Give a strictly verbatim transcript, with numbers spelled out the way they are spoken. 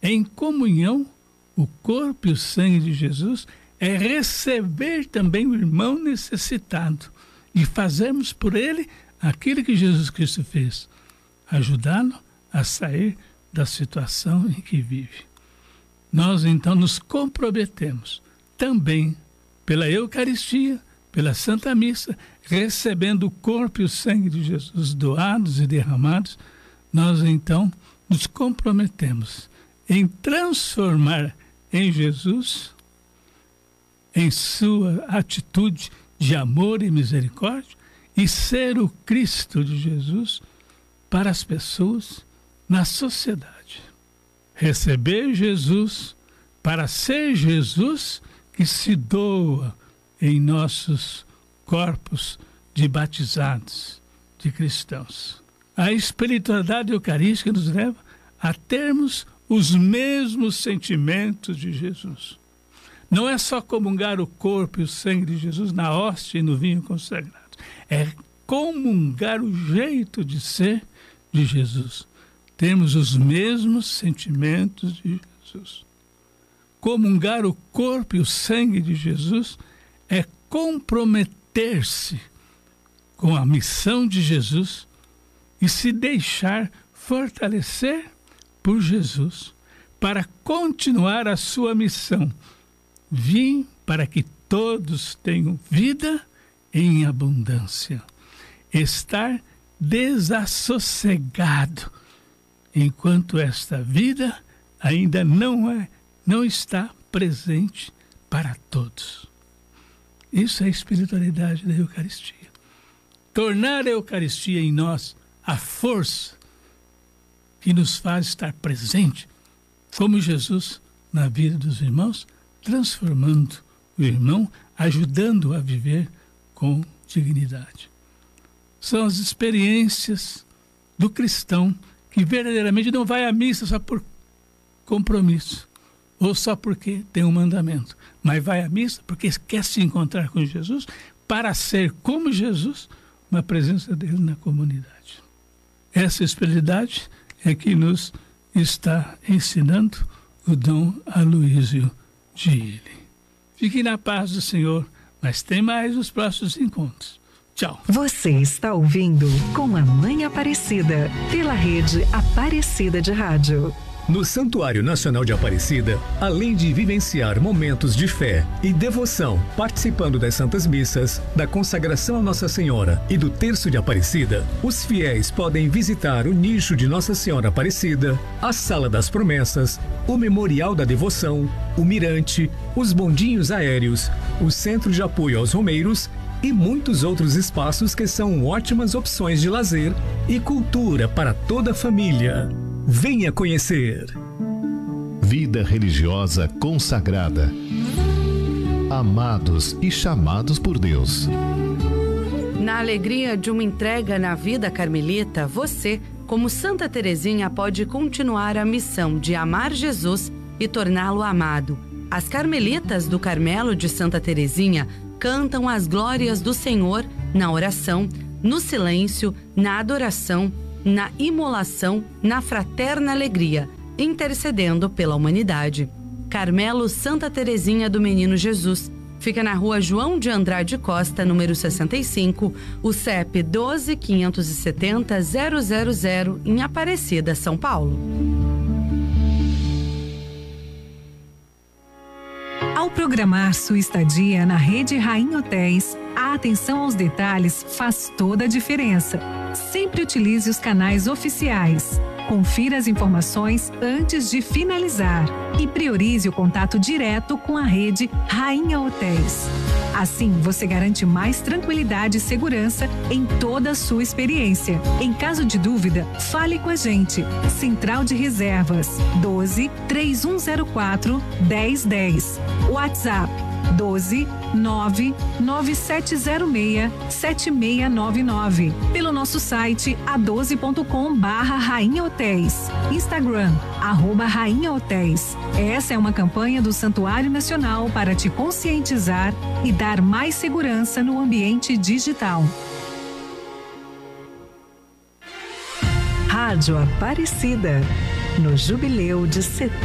em comunhão, o corpo e o sangue de Jesus é receber também o irmão necessitado e fazermos por ele aquilo que Jesus Cristo fez, ajudá-lo a sair da situação em que vive. Nós então nos comprometemos também pela Eucaristia, pela Santa Missa, recebendo o corpo e o sangue de Jesus doados e derramados, nós então nos comprometemos em transformar em Jesus, em sua atitude de amor e misericórdia, e ser o Cristo de Jesus para as pessoas na sociedade. Receber Jesus para ser Jesus que se doa em nossos corpos de batizados, de cristãos. A espiritualidade eucarística nos leva a termos os mesmos sentimentos de Jesus. Não é só comungar o corpo e o sangue de Jesus na hóstia e no vinho consagrado. É comungar o jeito de ser de Jesus. Temos os mesmos sentimentos de Jesus. Comungar o corpo e o sangue de Jesus é comprometer-se com a missão de Jesus e se deixar fortalecer por Jesus para continuar a sua missão. Vim para que todos tenham vida em abundância. Estar desassossegado enquanto esta vida ainda não é, não está presente para todos. Isso é a espiritualidade da Eucaristia. Tornar a Eucaristia em nós a força que nos faz estar presente, como Jesus na vida dos irmãos, transformando o irmão, ajudando-o a viver com dignidade. São as experiências do cristão que verdadeiramente não vai à missa só por compromisso, ou só porque tem um mandamento, mas vai à missa porque quer se encontrar com Jesus para ser como Jesus, uma presença dele na comunidade. Essa espiritualidade é que nos está ensinando o Dom Aloísio de Illy. Fiquem na paz do Senhor, mas tem mais nos próximos encontros. Tchau. Você está ouvindo Com a Mãe Aparecida, pela rede Aparecida de Rádio. No Santuário Nacional de Aparecida, além de vivenciar momentos de fé e devoção, participando das Santas Missas, da consagração a Nossa Senhora e do Terço de Aparecida, os fiéis podem visitar o nicho de Nossa Senhora Aparecida, a Sala das Promessas, o Memorial da Devoção, o Mirante, os bondinhos aéreos, o Centro de Apoio aos Romeiros e muitos outros espaços que são ótimas opções de lazer e cultura para toda a família. Venha conhecer. Vida religiosa consagrada. Amados e chamados por Deus. Na alegria de uma entrega na vida carmelita, você, como Santa Teresinha, pode continuar a missão de amar Jesus e torná-lo amado. As Carmelitas do Carmelo de Santa Teresinha cantam as glórias do Senhor na oração, no silêncio, na adoração, na imolação, na fraterna alegria, intercedendo pela humanidade. Carmelo Santa Teresinha do Menino Jesus. Fica na rua João de Andrade Costa, número sessenta e cinco, o C E P doze, quinhentos e setenta, zero zero zero, em Aparecida, São Paulo. Ao programar sua estadia na Rede Rainha Hotéis, a atenção aos detalhes faz toda a diferença. Sempre utilize os canais oficiais. Confira as informações antes de finalizar e priorize o contato direto com a Rede Rainha Hotéis. Assim, você garante mais tranquilidade e segurança em toda a sua experiência. Em caso de dúvida, fale com a gente. Central de Reservas doze, três um zero quatro, dez dez. WhatsApp doze, nove nove sete zero seis, sete seis nove nove. Pelo nosso site a doze ponto com barra Rainha Hotéis. Instagram, arroba Rainha Hotéis. Essa é uma campanha do Santuário Nacional para te conscientizar e dar mais segurança no ambiente digital. Rádio Aparecida, no Jubileu de setenta